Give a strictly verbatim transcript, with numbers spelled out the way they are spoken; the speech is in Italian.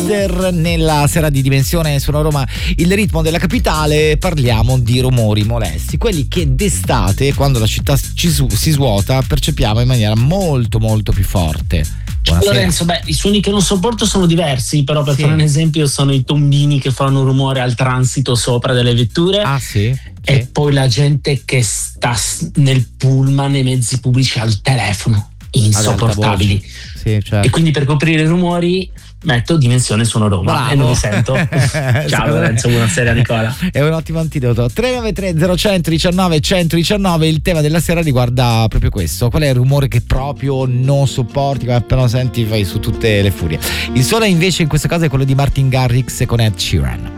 leader nella sera di Dimensione Suona Roma, il ritmo della capitale. Parliamo di rumori molesti, quelli che d'estate, quando la città ci su, si svuota, percepiamo in maniera molto molto più forte. Buonasera. Lorenzo, beh, i suoni che non sopporto sono diversi, però per sì. fare un esempio sono i tombini che fanno rumore al transito sopra delle vetture. Ah sì? E sì. poi la gente che sta nel pullman, nei mezzi pubblici, al telefono, insopportabili. Sì, certo. E quindi per coprire i rumori metto Dimensione Suona Roma. Bravo. E non mi sento. Ciao Lorenzo, buonasera Nicola. È un ottimo antidoto. tre nove tre zero uno zero uno nove uno uno nove. Il tema della sera riguarda proprio questo. Qual è il rumore che proprio non sopporti, che appena lo senti fai su tutte le furie? Il sole invece in questo caso è quello di Martin Garrix con Ed Sheeran.